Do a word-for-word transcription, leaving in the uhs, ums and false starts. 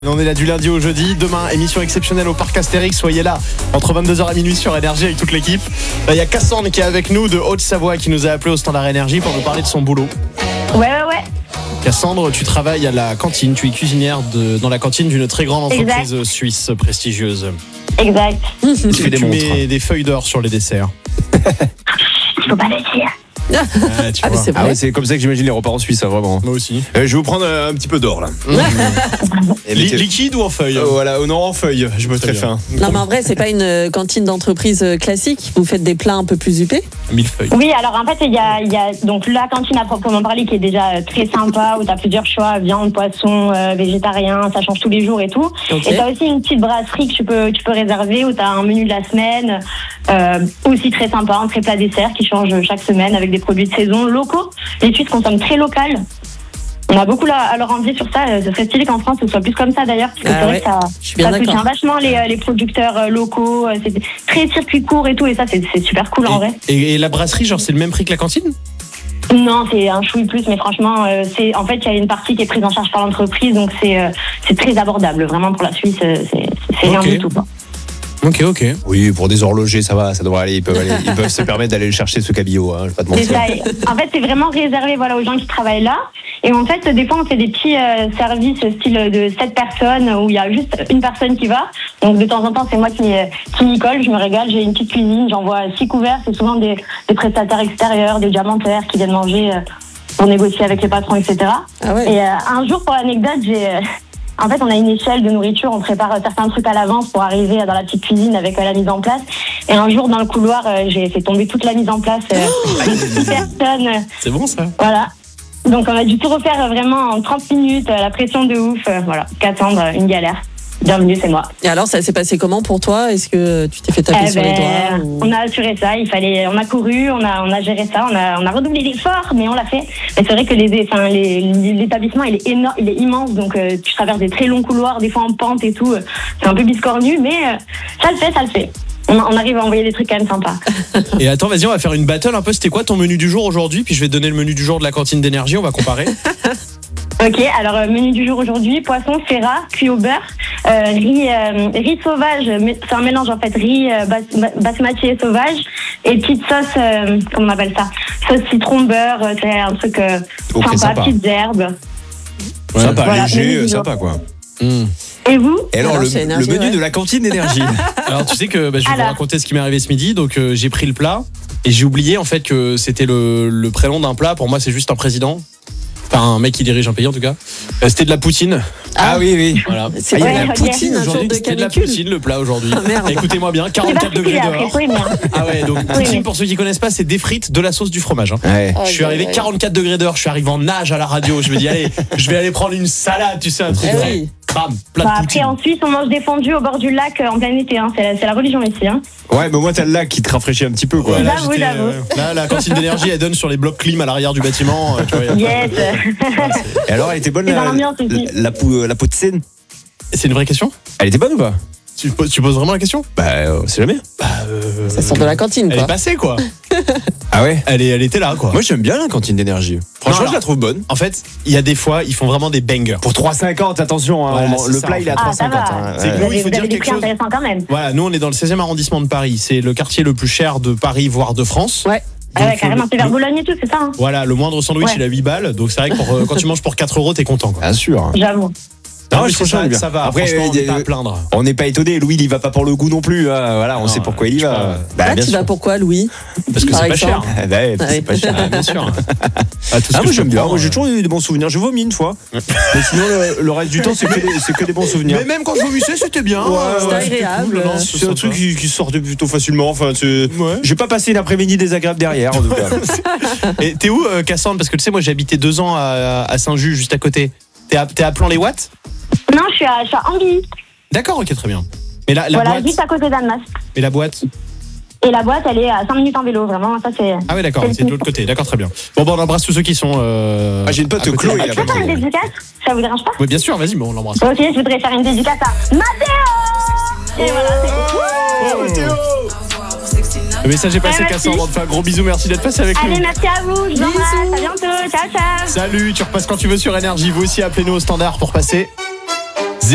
On est là du lundi au jeudi. Demain, émission exceptionnelle au Parc Astérix. Soyez là entre vingt-deux heures et minuit sur Énergie avec toute l'équipe. Il y a Cassandre qui est avec nous de Haute-Savoie qui nous a appelé au Standard Énergie pour nous parler de son boulot. Ouais, ouais, ouais. Cassandre, tu travailles à la cantine. Tu es cuisinière de, dans la cantine d'une très grande entreprise exact. Suisse prestigieuse. Exact. Est-ce que tu mets des feuilles d'or sur les desserts? Je peux pas le dire. Ah, tu ah, vois. c'est, ah ouais, c'est comme ça que j'imagine les repas en Suisse, hein, vraiment. Moi aussi. Euh, je vais vous prendre un petit peu d'or là. Mmh. Et Li- liquide ou en feuille? euh, Voilà, non, en feuille, je me très fin. Non mais en vrai c'est pas une cantine d'entreprise classique. Vous faites des plats un peu plus huppés? Mille feuilles. Oui, alors en fait il y a, il y a donc la cantine à proprement parler qui est déjà très sympa, où tu as plusieurs choix, viande, poisson, euh, végétarien, ça change tous les jours et tout. Okay. Et tu as aussi une petite brasserie que tu peux, tu peux réserver, où tu as un menu de la semaine, euh, aussi très sympa, un très plat dessert qui change chaque semaine avec des produits de saison locaux. Les Suisses consomment très local. On a beaucoup à leur envier sur ça. Ce serait stylé qu'en France ce soit plus comme ça d'ailleurs, parce que ah c'est ouais. vrai que ça, ça soutient vachement les, les producteurs locaux. C'est très circuit court et tout, et ça c'est, c'est super cool et, en vrai. Et, et la brasserie, genre c'est le même prix que la cantine? Non, c'est un chouille plus, mais franchement, euh, c'est en fait il y a une partie qui est prise en charge par l'entreprise, donc c'est euh, c'est très abordable. Vraiment pour la Suisse, c'est, c'est rien okay. du tout. Quoi. Ok, ok. Oui, pour des horlogers, ça va, ça devrait aller. Ils peuvent, aller, ils peuvent se permettre d'aller chercher ce cabillaud, hein, je vais pas te mentir. C'est ça. En fait, c'est vraiment réservé voilà, aux gens qui travaillent là. Et en fait, des fois, on fait des petits euh, services style de sept personnes où il y a juste une personne qui va. Donc, de temps en temps, c'est moi qui, qui m'y colle. Je me régale. J'ai une petite cuisine. J'envoie six couverts. C'est souvent des, des prestataires extérieurs, des diamantaires qui viennent manger euh, pour négocier avec les patrons, et cetera. Ah ouais. Et euh, un jour, pour l'anecdote, j'ai... Euh, En fait, on a une échelle de nourriture, on prépare certains trucs à l'avance pour arriver dans la petite cuisine avec la mise en place. Et un jour, dans le couloir, j'ai fait tomber toute la mise en place de six personnes. C'est bon, ça. Voilà. Donc, on a dû tout refaire vraiment en trente minutes, la pression de ouf. Voilà, Cassandre, une galère. Bienvenue, c'est moi. Et alors, ça s'est passé comment pour toi? Est-ce que tu t'es fait taper eh sur ben, les doigts ou... On a assuré ça, il fallait, on a couru, on a, on a géré ça, on a, on a redoublé d'efforts, mais on l'a fait. Mais c'est vrai que les, enfin, les, l'établissement, il est énorme, il est immense, donc euh, tu traverses des très longs couloirs, des fois en pente et tout. C'est un peu biscornu, mais euh, ça le fait, ça le fait. On, on arrive à envoyer des trucs quand même sympas. Et attends, vas-y, on va faire une battle un peu. C'était quoi ton menu du jour aujourd'hui? Puis je vais te donner le menu du jour de la cantine d'énergie, on va comparer. Ok, alors euh, menu du jour aujourd'hui, poisson ferra, cuit au beurre, euh, riz, euh, riz sauvage, c'est un mélange en fait, riz euh, bas, basmati et sauvage, et petite sauce, euh, comment on appelle ça, sauce citron beurre, c'est un truc euh, okay, sympa, sympa, petites herbes. Ouais, sympa, voilà, léger, sympa quoi. Mmh. Et vous? Et alors, alors le, énergie, le menu ouais. de la cantine d'énergie. Alors tu sais que bah, je vais alors. vous raconter ce qui m'est arrivé ce midi. Donc euh, j'ai pris le plat et j'ai oublié en fait que c'était le, le prénom d'un plat. Pour moi c'est juste un président. Enfin un mec qui dirige un pays en tout cas. Euh, c'était de la poutine. Ah, ah oui oui. Voilà. C'est ah, pas ouais, la okay. poutine un jour de C'était de la canicule. poutine le plat aujourd'hui. Ah, merde. Écoutez-moi bien, C'est quarante-quatre degrés particulier après, dehors. oui, Ah ouais, donc Oui, poutine oui. pour ceux qui connaissent pas, c'est des frites, de la sauce, du fromage. Hein. Ouais. Oh, Je suis arrivé ouais. quarante-quatre degrés dehors, je suis arrivé en nage à la radio. Je me dis allez, je vais aller prendre une salade, tu sais un truc. Eh vrai. oui. Bam, plat Bah, de après poutine. en Suisse on mange des fondus au bord du lac euh, en plein été, hein. c'est, la, c'est la religion ici. Hein. Ouais, mais moi t'as le lac qui te rafraîchit un petit peu quoi. Ouais, là, J'avoue, j'étais, j'avoue. euh, là, la cantine d'énergie, elle donne sur les blocs clim à l'arrière du bâtiment. euh, tu vois, y a Yes. pas- Et alors elle était bonne C'est la, dans l'ambiance la, aussi. la, pou- la poutine? C'est une vraie question? Elle était bonne ou pas? Tu poses, tu poses vraiment la question? Bah euh, c'est jamais. Bah, euh, Ça sort de la cantine Elle quoi. est passée quoi. Ah ouais. Elle, est, elle était là quoi. Moi j'aime bien la cantine d'énergie. Franchement Non, je la trouve bonne. En fait, il y a des fois, ils font vraiment des bangers. Pour trois cinquante, attention, hein, Voilà, on- c'est le ça, plat en il est à fait. Ah, trois ça cinquante. va. Hein, C'est ouais. que nous, il faut Vous dire avez des quelque prix chose. intéressants quand même. Voilà, nous on est dans le seizième arrondissement de Paris. C'est le quartier le plus cher de Paris, voire de France. Ouais. Ah ouais, Donc, carrément, le- c'est vers le- Boulogne et tout, c'est ça hein. Voilà, le moindre sandwich Ouais. il a huit balles. Donc c'est vrai que pour, euh, quand tu manges pour quatre euros, t'es content quoi. Bien sûr. J'avoue. Non, Non, mais je c'est trouve ça ça, bien. ça va. Après, Franchement, on euh, n'est pas à plaindre. On n'est pas étonné, Louis il y va pas pour le goût non plus. Hein. Voilà, on Non, sait pourquoi il y je va. crois. Bah, Là bien tu sûr. vas pourquoi Louis? Parce que Par c'est pas cher. exemple. Ah, bah, ouais, c'est pas cher. Ah, bien sûr. Ah, tout ce Ah, que moi je j'aime te bien, prends, moi j'ai euh, toujours eu de bons souvenirs. Je vomis une fois, mais sinon le, le reste du temps c'est que, des- c'est que des bons souvenirs. Mais même quand je vomissais, c'était bien. Ouais, euh, c'était c'était agréable. cool, non, C'est un sympa. truc qui, qui sortait plutôt facilement. Enfin, c'est... Ouais. J'ai pas passé une après-midi désagréable derrière en tout cas. Et t'es où, euh, Cassandre? Parce que tu sais, moi j'ai habité deux ans à, à Saint-Just, juste à côté. T'es à, t'es à Plan-les-Ouates? Non, je suis à, je suis à Anguilly. D'accord, ok, très bien. Mais la, la Voilà, boîte, juste à côté d'Annemasse. mais la boîte. Et la boîte, elle est à cinq minutes en vélo, vraiment. Ça, c'est. Ah ouais, d'accord, C'est c'est de l'autre côté. D'accord, très bien. Bon, bah on embrasse tous ceux qui sont. Euh, Ah, j'ai une pote, à côté. Chloé, Ah, là, Je peux faire une dédicace? Ça vous dérange pas? Oui, bien sûr, vas-y, bon, on l'embrasse. Ok, je voudrais faire une dédicace à Mathéo. Et voilà, c'est tout. Le message est passé, Ouais, merci. Cassandre. On te fait un gros bisou, merci d'être passé avec Allez, nous. merci à vous. Je vous embrasse. À bientôt. Ciao, ciao. Salut, tu repasses quand tu veux sur Énergie. Vous aussi, appelez-nous au standard pour passer.